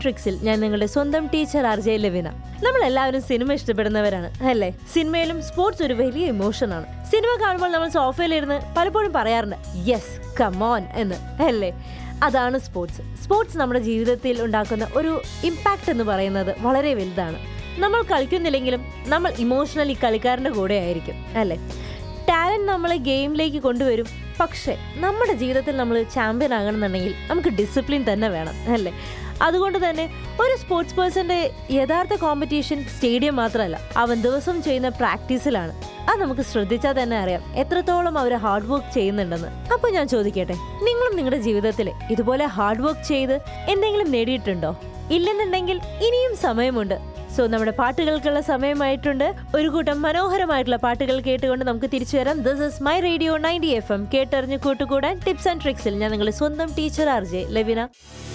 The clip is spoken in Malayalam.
ആൻഡ് ട്രിക്സിൽ ഞാൻ നിങ്ങളുടെ സ്വന്തം ടീച്ചർ RJ ലവിന. നമ്മളെല്ലാവരും സിനിമ ഇഷ്ടപ്പെടുന്നവരാണ് അല്ലേ? സിനിമയിലും സ്പോർട്സ് ഒരു വലിയ ഇമോഷനാണ്. സിനിമ കാണുമ്പോൾ നമ്മൾ സോഫയിലിരുന്ന് പലപ്പോഴും പറയാറുണ്ട് യെസ് കമോൺ എന്ന് അല്ലേ? അതാണ് സ്പോർട്സ് നമ്മുടെ ജീവിതത്തിൽ ഉണ്ടാക്കുന്ന ഒരു ഇമ്പാക്റ്റ് എന്ന് പറയുന്നത് വളരെ വലുതാണ്. നമ്മൾ കളിക്കുന്നില്ലെങ്കിലും നമ്മൾ ഇമോഷണലി കളിക്കാരൻ്റെ കൂടെ ആയിരിക്കും അല്ലേ? ടാലൻറ്റ് നമ്മളെ ഗെയിമിലേക്ക് കൊണ്ടുവരും. പക്ഷേ നമ്മുടെ ജീവിതത്തിൽ നമ്മൾ ചാമ്പ്യൻ ആകണമെന്നുണ്ടെങ്കിൽ നമുക്ക് ഡിസിപ്ലിൻ തന്നെ വേണം അല്ലേ? അതുകൊണ്ട് തന്നെ ഒരു സ്പോർട്സ് പേഴ്സൻ്റെ യഥാർത്ഥ കോമ്പറ്റീഷൻ സ്റ്റേഡിയം മാത്രമല്ല, അവൻ ദിവസം ചെയ്യുന്ന പ്രാക്ടീസിലാണ്. അത് നമുക്ക് ശ്രദ്ധിച്ചാൽ തന്നെ അറിയാം എത്രത്തോളം അവർ ഹാർഡ് വർക്ക് ചെയ്യുന്നുണ്ടെന്ന്. അപ്പോൾ ഞാൻ ചോദിക്കട്ടെ, നിങ്ങളും നിങ്ങളുടെ ജീവിതത്തിൽ ഇതുപോലെ ഹാർഡ് വർക്ക് ചെയ്ത് എന്തെങ്കിലും നേടിയിട്ടുണ്ടോ? ഇല്ലെന്നുണ്ടെങ്കിൽ ഇനിയും സമയമുണ്ട്. സോ നമ്മുടെ പാട്ടുകൾക്കുള്ള സമയമായിട്ടുണ്ട്. ഒരു കൂട്ടം മനോഹരമായിട്ടുള്ള പാട്ടുകൾ കേട്ടുകൊണ്ട് നമുക്ക് തിരിച്ചു വരാം. This is my radio 90 FM. കേട്ടറിഞ്ഞ് കൂട്ടുകൂടാൻ ടിപ്സ് ആൻഡ് ട്രിക്സിൽ ഞാൻ നിങ്ങളുടെ സ്വന്തം ടീച്ചർ RJ ലവിന.